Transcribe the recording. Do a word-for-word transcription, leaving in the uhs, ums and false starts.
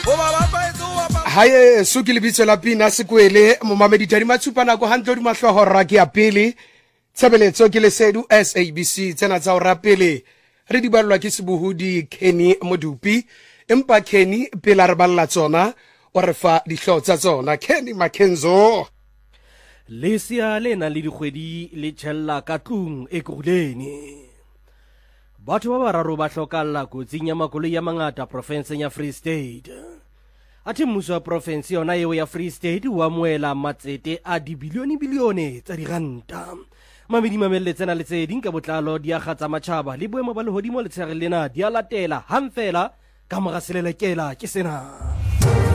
haye suki lebitso la Pina Sekwele momamedi tadi matshupana go hantlo di mahloho ra ke ya pele tshebeletso ke lesedu S A B C tsena tsa ora pele re di balwa ke Sebohodi Kenny Modupi empa Kenny pela re balla tsona o re fa dihlo tsa tsona Kenny Makenzo Lesia lena le dikgwedi le tshella ka tlung e kuruleni batho ba bararo ba hlokalla kotsing ya makoloi ya mangata province ya Free State ati mmuso wa province yona eo ya Free State wa moela matsete a dibilione bilione tsa diranta mamedi mamelle tsena le tse ding ka botlalo di agatsa matjhaba le boemo ba lehodimo le tshare lena di a latela hamfela ka mora selelekela ke sena